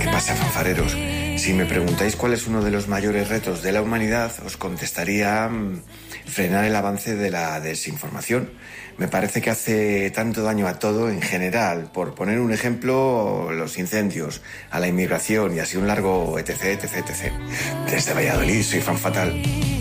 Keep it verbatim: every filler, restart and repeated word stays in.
¿Qué pasa, fanfareros? Si me preguntáis cuál es uno de los mayores retos de la humanidad, os contestaría mmm, frenar el avance de la desinformación. Me parece que hace tanto daño a todo en general. Por poner un ejemplo, los incendios, a la inmigración y así un largo etc, etc, etc. Desde Valladolid soy fan fatal.